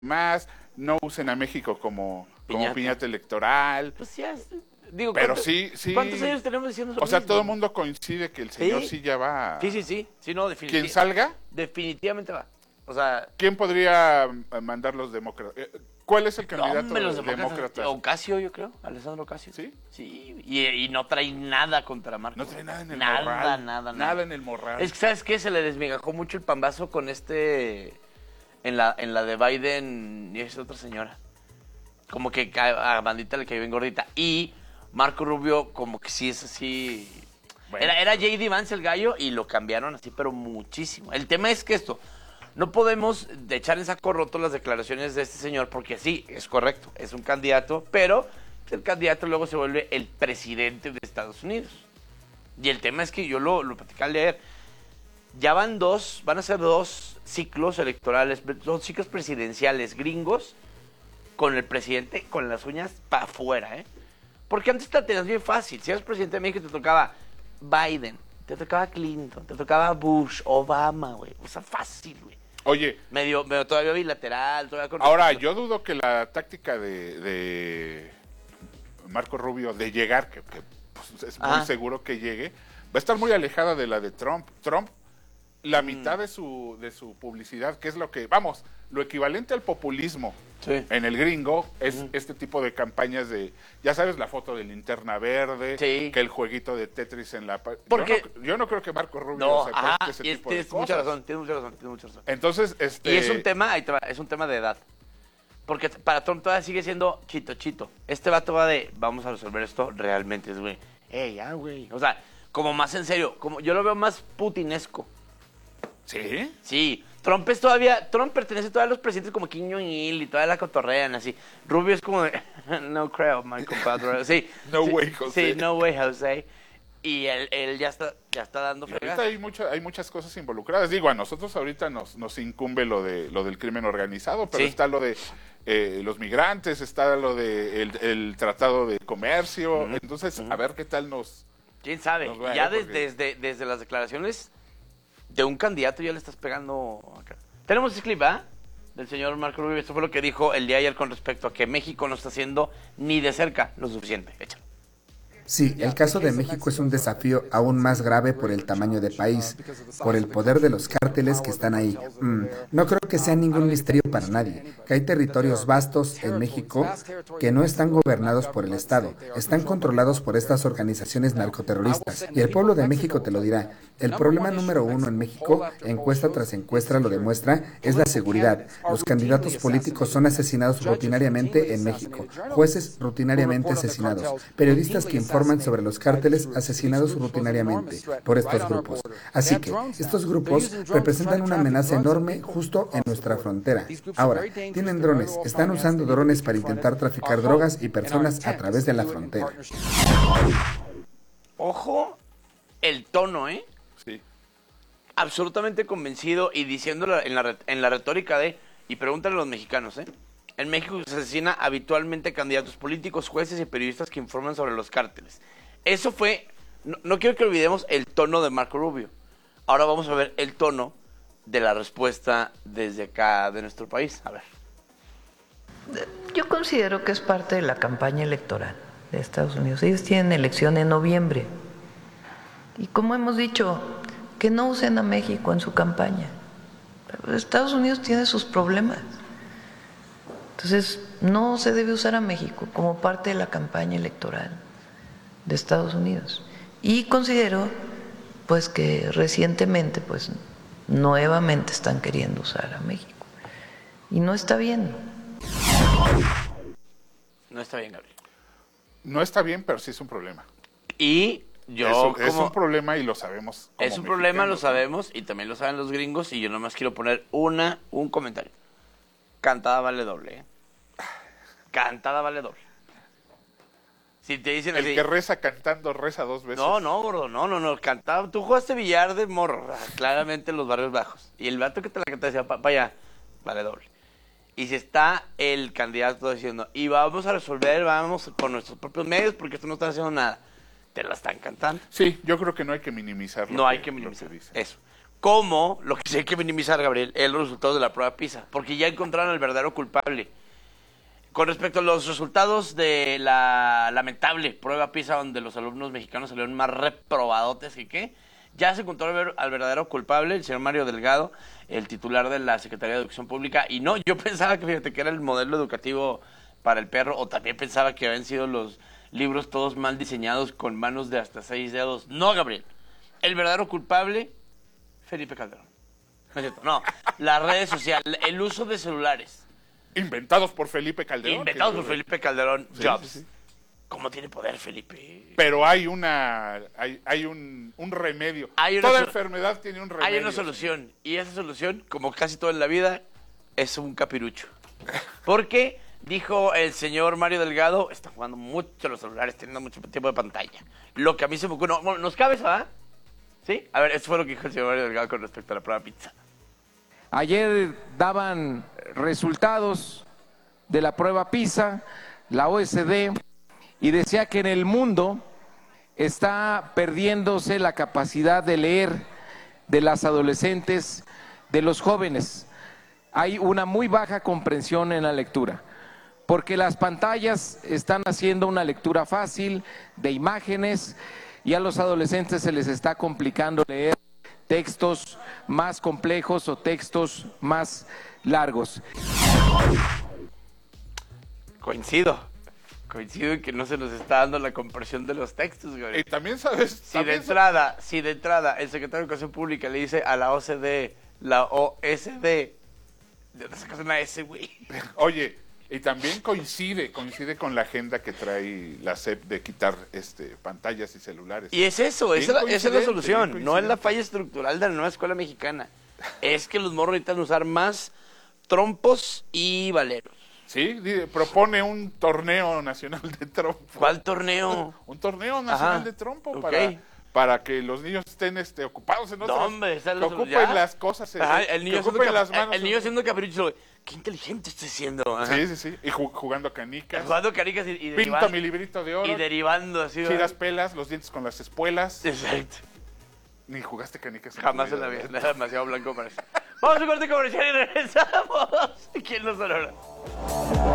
más, no usen a México como piñata electoral. Pues ya, digo, pero sí. ¿cuántos años tenemos diciendo eso? O sea, todo el mundo coincide que el señor sí ya va. Sí, no, definitivamente. ¿Quién salga? Definitivamente va. O sea, ¿quién podría mandar los demócratas? ¿Cuál es el candidato los demócrata? Ocasio, yo creo, Alessandro Ocasio. ¿Sí? Sí, y no trae nada contra Marco. No trae nada en el morral. Nada en el morral. Es que, ¿sabes qué? Se le desmigajó mucho el pambazo con en la de Biden y esa otra señora. Como que a Bandita le cayó bien gordita. Y Marco Rubio como que sí es así. Bueno. Era J.D. Vance el gallo y lo cambiaron así, pero muchísimo. El tema es que no podemos echar en saco roto las declaraciones de este señor, porque sí, es correcto, es un candidato, pero el candidato luego se vuelve el presidente de Estados Unidos. Y el tema es que yo lo platicé al leer, ya van a ser 2 ciclos electorales, 2 ciclos presidenciales gringos, con el presidente con las uñas para afuera, ¿eh? Porque antes la tenías bien fácil, si eras presidente de México te tocaba Biden, te tocaba Clinton, te tocaba Bush, Obama, güey, o sea, fácil, güey. Oye, medio todavía bilateral, todavía con... Ahora, yo dudo que la táctica de Marco Rubio de llegar, que pues, es muy seguro que llegue, va a estar muy alejada de la de Trump. Trump, la mitad de su publicidad, que es lo equivalente al populismo en el gringo, es este tipo de campañas de, ya sabes, la foto de linterna verde, que el jueguito de Tetris en la... Porque yo no creo que Marco Rubio se preste ese tipo de cosas. Tienes mucha razón. Entonces, Y es un tema de edad. Porque para Trump todavía sigue siendo chito. Este vato va vamos a resolver esto realmente, es güey. Ya, güey. O sea, como más en serio, como yo lo veo más putinesco. ¿Sí? Sí. Trump pertenece todavía a los presidentes como Kim Jong-il y todavía la cotorrean así. Rubio es como de, no creo, my compadre. Sí. No way, José. Sí, no way, José. Y él ya está dando fregadas. Ahorita hay muchas cosas involucradas. Digo, a nosotros ahorita nos incumbe lo del crimen organizado, pero está lo de los migrantes, está lo de el tratado de comercio. Entonces, a ver qué tal nos... ¿Quién sabe? Ya desde las declaraciones de un candidato ya le estás pegando acá. Tenemos ese clip, del señor Marco Rubio. Esto fue lo que dijo el día de ayer con respecto a que México no está haciendo ni de cerca lo suficiente. Échalo. Sí, el caso de México es un desafío aún más grave por el tamaño de país, por el poder de los cárteles que están ahí. No creo que sea ningún misterio para nadie, que hay territorios vastos en México que no están gobernados por el Estado, están controlados por estas organizaciones narcoterroristas. Y el pueblo de México te lo dirá. El problema número 1 en México, encuesta tras encuesta lo demuestra, es la seguridad. Los candidatos políticos son asesinados rutinariamente en México, jueces rutinariamente asesinados, periodistas que informan sobre los cárteles asesinados rutinariamente por estos grupos. Así que estos grupos representan una amenaza enorme justo en nuestra frontera. Ahora, tienen drones, están usando drones para intentar traficar drogas y personas a través de la frontera. Ojo, el tono, Sí. Absolutamente convencido y diciéndolo en la retórica y pregúntale a los mexicanos, En México se asesina habitualmente candidatos políticos, jueces y periodistas que informan sobre los cárteles. Eso fue... No quiero que olvidemos el tono de Marco Rubio. Ahora vamos a ver el tono de la respuesta desde acá de nuestro país. A ver. Yo considero que es parte de la campaña electoral de Estados Unidos. Ellos tienen elección en noviembre. Y como hemos dicho, que no usen a México en su campaña. Estados Unidos tiene sus problemas. Entonces, no se debe usar a México como parte de la campaña electoral de Estados Unidos. Y considero, pues, que recientemente, pues, nuevamente están queriendo usar a México. Y no está bien. No está bien, Gabriel. No está bien, pero sí es un problema. Y yo... Es un problema y lo sabemos. Es un problema, lo sabemos, y también lo saben los gringos, y yo nomás quiero poner un comentario. Cantada vale doble, Cantada vale doble. Si te dicen el así... que reza cantando reza 2 veces. No, gordo, no. Cantaba... Tú jugaste billar de morro, claramente en los barrios bajos. Y el vato que te la canta decía, vaya, vale doble. Y si está el candidato diciendo, y vamos a resolver, vamos con nuestros propios medios, porque esto no está haciendo nada. Te la están cantando. Sí, yo creo que no hay que minimizarlo. No hay que minimizar eso. como lo que sí hay que minimizar, Gabriel, es los resultados de la prueba PISA, porque ya encontraron al verdadero culpable. Con respecto a los resultados de la lamentable prueba PISA, donde los alumnos mexicanos salieron más reprobadotes que qué, ya se encontró al verdadero culpable, el señor Mario Delgado, el titular de la Secretaría de Educación Pública. Y no, yo pensaba que, fíjate, que era el modelo educativo para el perro, o también pensaba que habían sido los libros todos mal diseñados con manos de hasta 6 dedos. No, Gabriel. El verdadero culpable, Felipe Calderón. No es cierto, no. Las redes sociales, el uso de celulares. Inventados por Felipe Calderón. Inventados por Felipe Calderón. Sí, Jobs. sí, sí. ¿Cómo tiene poder, Felipe? Pero hay un remedio. Toda enfermedad tiene un remedio. Hay una solución. Y esa solución, como casi todo en la vida, es un capirucho. Porque, dijo el señor Mario Delgado, está jugando mucho los celulares, teniendo mucho tiempo de pantalla. Lo que a mí se me ocurre... No, ¿nos cabe eso, ah? ¿Sí? A ver, eso fue lo que dijo el señor Mario Delgado con respecto a la prueba PISA. Ayer daban resultados de la prueba PISA, la OSD, y decía que en el mundo está perdiéndose la capacidad de leer de las adolescentes, de los jóvenes. Hay una muy baja comprensión en la lectura, porque las pantallas están haciendo una lectura fácil de imágenes y a los adolescentes se les está complicando leer textos más complejos o textos más largos. Coincido en que no se nos está dando la comprensión de los textos, güey. Y también sabes... Si de entrada el secretario de Educación Pública le dice a la OCDE, la OSD, ¿de dónde sacas una S, güey? Oye, y también coincide con la agenda que trae la SEP de quitar pantallas y celulares. Y es eso, esa es la solución. No es la falla estructural de la nueva escuela mexicana. Es que los morros necesitan usar más trompos y valeros. Sí, propone un torneo nacional de trompo. ¿Cuál torneo? Un torneo nacional de trompo para que los niños estén ocupados en otras. No, hombre, que ocupen las cosas. El niño las manos. El niño haciendo capricho. Qué inteligente estoy siendo. Ajá. Sí. Y jugando canicas. Jugando canicas y Pinto mi librito de oro. Y derivando así. Tiras pelas, los dientes con las espuelas. Exacto. Ni jugaste canicas. Jamás en la vida. Era demasiado blanco para eso. Vamos a un corte comercial y regresamos. ¿Quién nos honra?